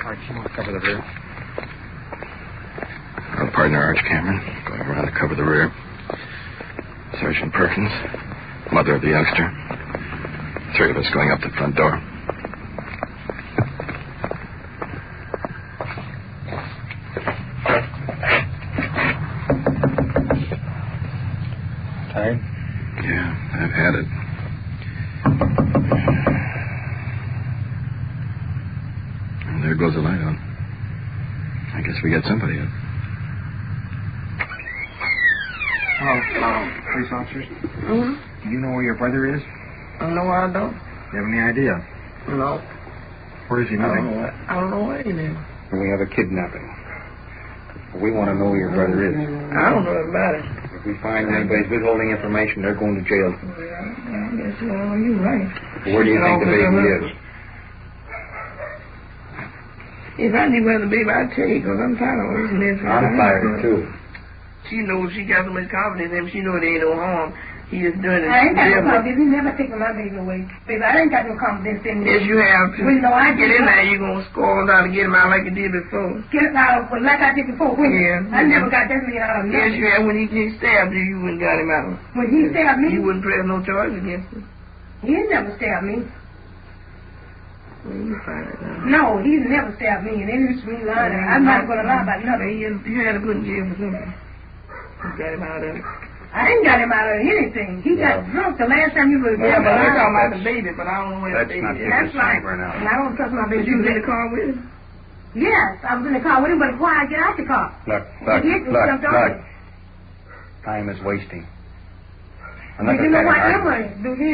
Arch, you want to cover the rear? Our partner, Arch Cameron, going around to cover the rear. Sergeant Perkins, mother of the youngster. 3 of us going up the front door. Tired? Yeah, I've had it. And there goes the light on. I guess we got somebody in. Hello, police officers. Mm-hmm. Do you know where your brother is? No, I don't. Do you have any idea? No. Where is he living? I don't know where he lives. We have a kidnapping. We want to know where your brother is. I don't know about it. If we find anybody's withholding information, they're going to jail. Yeah, I guess you're right. Where do you think the baby is? If I knew where the baby, I'd tell you, because I'm tired of listening. I'm tired, too. She knows she got so much confidence in him. She knows there ain't no harm. He is doing it. I ain't got no confidence. He never taken my baby away. Baby, I ain't got no confidence in him. Yes, you have to. Well, you know, I get in there, you're going to score down and get him out like you did before. Get it out of, like I did before. Yeah. I never got that many out of Yes, nothing. you have. When he stabbed you, you wouldn't got him out. When he stabbed me? You wouldn't press no charge against him. He never stabbed me. Well, you find it now. No, he's never stabbed me. And then it's me lying. I'm not going to lie about nothing. You had to put in jail for something. You got him out of it. I ain't got him out of anything. He got drunk the last time he was there. Yeah, but I'm talking about the baby, but I don't know where the baby is. That's right. And I don't trust my baby. You was in the car with him? Yes, I was in the car with him, but why I get out the car? Look. Time is wasting. I'm not You know going to what?